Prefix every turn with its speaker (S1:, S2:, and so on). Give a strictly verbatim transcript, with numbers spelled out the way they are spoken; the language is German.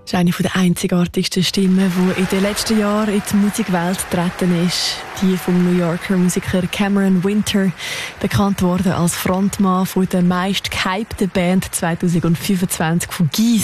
S1: Das ist eine der einzigartigsten Stimmen, die in den letzten Jahren in die Musikwelt getreten ist. Die vom New Yorker Musiker Cameron Winter, bekannt worden als Frontmann von der meist gehypten Band zwanzig fünfundzwanzig von Geese.